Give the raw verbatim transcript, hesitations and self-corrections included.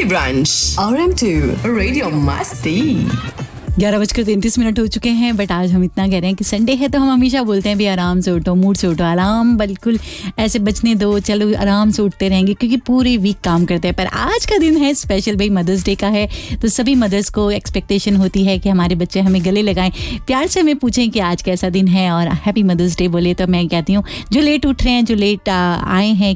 Branch R M to radio मस्ती। ग्यारह बजकर तैंतीस मिनट हो चुके हैं, बट आज हम इतना कह रहे हैं कि संडे है तो हम हमेशा बोलते हैं भी आराम से उठो, मूड से उठो, अलार्म बिल्कुल ऐसे बजने दो, चलो आराम से उठते रहेंगे क्योंकि पूरे वीक काम करते हैं। पर आज का दिन है स्पेशल, भाई मदर्स डे का है, तो सभी मदर्स को एक्सपेक्टेशन होती है कि हमारे बच्चे हमें गले लगाएं, प्यार से हमें पूछें कि आज कैसा दिन है और हैप्पी मदर्स डे बोले। तो मैं कहती हूँ जो लेट उठ रहे हैं, जो लेट आए हैं